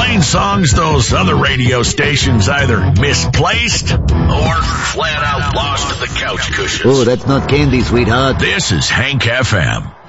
playing songs those other radio stations either misplaced or flat out lost to the couch cushions. Oh, that's not candy, sweetheart. This is Hank FM.